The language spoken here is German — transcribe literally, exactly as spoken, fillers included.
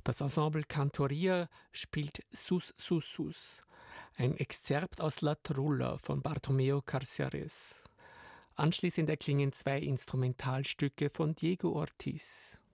Das Ensemble Cantoria spielt Sus Sus Sus, ein Exzerpt aus La Trulla von Bartomeo Carceres. Anschließend erklingen zwei Instrumentalstücke von Diego Ortiz.